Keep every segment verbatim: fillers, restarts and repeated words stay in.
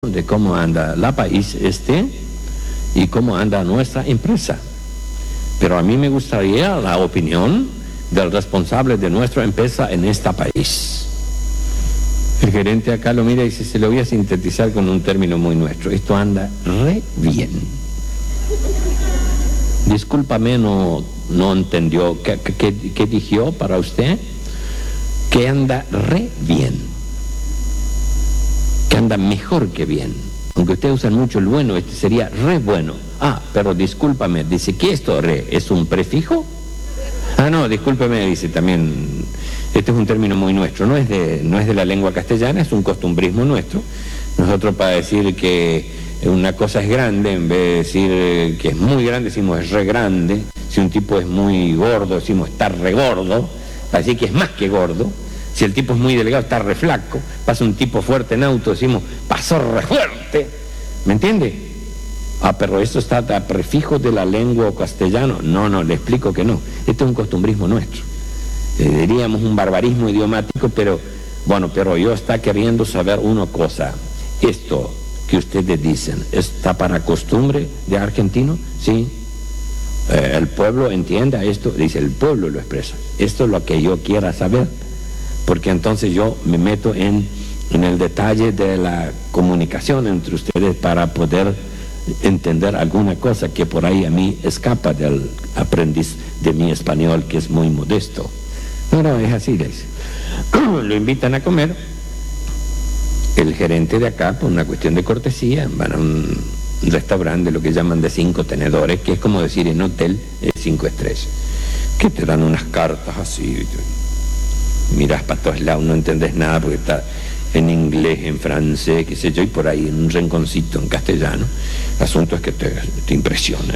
de cómo anda la país este y cómo anda nuestra empresa. Pero a mí me gustaría la opinión del responsable de nuestra empresa en este país. El gerente acá lo mira y dice, se lo voy a sintetizar con un término muy nuestro. Esto anda re bien. Discúlpame, no, no entendió. ¿Qué, qué, qué dijo para usted? Que anda re bien. Que anda mejor que bien. Aunque ustedes usan mucho el bueno, este sería re bueno. Ah, pero discúlpame, dice, ¿qué es esto re? ¿Es un prefijo? Ah, no, discúlpeme, dice también, este es un término muy nuestro, no es de, no es de la lengua castellana, es un costumbrismo nuestro. Nosotros para decir que una cosa es grande, en vez de decir que es muy grande, decimos es re grande. Si un tipo es muy gordo, decimos está re gordo, para decir que es más que gordo. Si el tipo es muy delgado, está re flaco. Pasa un tipo fuerte en auto, decimos, pasó re fuerte. ¿Me entiende? Ah, pero esto está a prefijo de la lengua castellana. No, no, le explico que no. Esto es un costumbrismo nuestro. Eh, diríamos un barbarismo idiomático, pero, bueno, pero yo está queriendo saber una cosa. Esto que ustedes dicen, ¿está para costumbre de argentino? Sí. Eh, el pueblo entienda esto, dice, el pueblo lo expresa. Esto es lo que yo quiera saber. Porque entonces yo me meto en, en el detalle de la comunicación entre ustedes para poder entender alguna cosa que por ahí a mí escapa del aprendiz de mi español, que es muy modesto. No, no, es así, le dice. Lo invitan a comer. El gerente de acá, por una cuestión de cortesía, van a un restaurante, lo que llaman de cinco tenedores, que es como decir en hotel de cinco estrellas, que te dan unas cartas así. Miras para todos lados, no entendés nada porque está en inglés, en francés, qué sé yo, y por ahí en un rinconcito en castellano. El asunto es que te, te impresiona.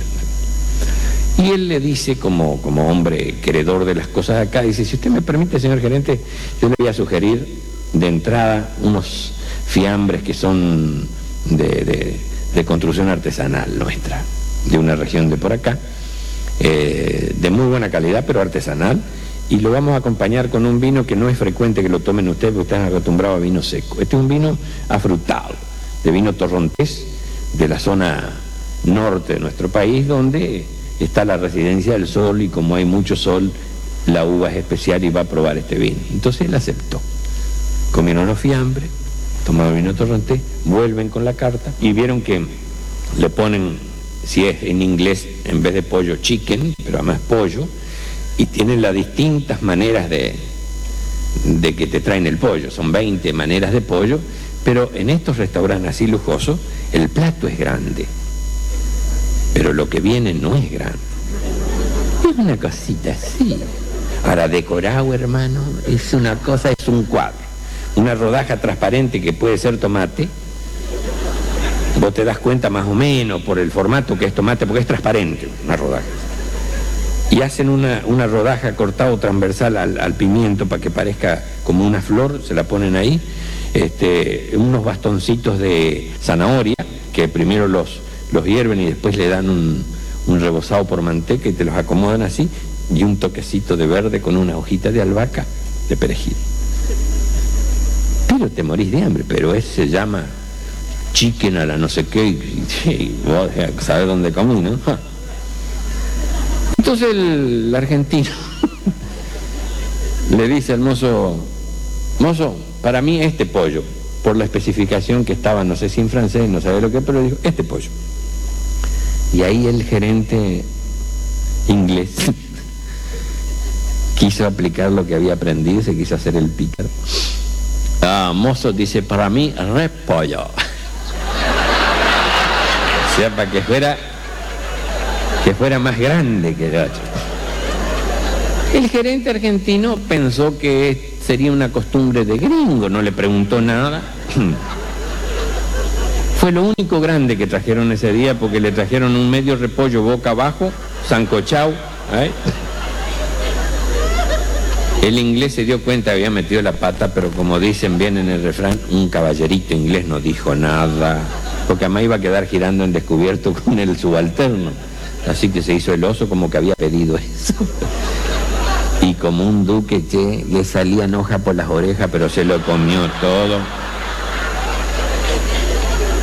Y él le dice, como, como hombre queredor de las cosas acá, dice, si usted me permite, señor gerente, yo le voy a sugerir de entrada unos fiambres que son de, de, de construcción artesanal nuestra, de una región de por acá, eh, de muy buena calidad, pero artesanal. Y lo vamos a acompañar con un vino que no es frecuente que lo tomen ustedes, porque están acostumbrados a vino seco. Este es un vino afrutado, de vino torrontés, de la zona norte de nuestro país, donde está la residencia del sol, y como hay mucho sol, la uva es especial y va a probar este vino. Entonces él aceptó. Comieron los fiambres, tomaron vino torrontés, vuelven con la carta, y vieron que le ponen, si es en inglés, en vez de pollo, chicken, pero además pollo, y tienen las distintas maneras de, de que te traen el pollo. Son veinte maneras de pollo, pero en estos restaurantes así lujosos, el plato es grande, pero lo que viene no es grande. Es una cosita así. Ahora, decorado, hermano, es una cosa, es un cuadro. Una rodaja transparente que puede ser tomate. Vos te das cuenta más o menos por el formato que es tomate, porque es transparente una rodaja. Y hacen una, una rodaja cortado transversal al, al pimiento para que parezca como una flor, se la ponen ahí, este, unos bastoncitos de zanahoria, que primero los, los hierven y después le dan un, un rebozado por manteca y te los acomodan así, y un toquecito de verde con una hojita de albahaca, de perejil. Pero te morís de hambre, pero ese se llama chicken a la no sé qué, y, y vos sabés dónde comí, ¿no? Ja. Entonces el argentino le dice al mozo, mozo, para mí este pollo, por la especificación que estaba, no sé si en francés, no sabe lo que, pero dijo, este pollo. Y ahí el gerente inglés quiso aplicar lo que había aprendido, se quiso hacer el pícaro. Ah, mozo, dice, para mí, re pollo. O sea, para que fuera... que fuera más grande que el otro. El gerente argentino pensó que sería una costumbre de gringo, no le preguntó nada. Fue lo único grande que trajeron ese día, porque le trajeron un medio repollo boca abajo, sancochao. ¿eh? El inglés se dio cuenta, había metido la pata, pero como dicen bien en el refrán, un caballerito inglés no dijo nada, porque además iba a quedar girando en descubierto con el subalterno. Así que se hizo el oso, como que había pedido eso. Y como un duque, che, le salían hojas por las orejas, pero se lo comió todo.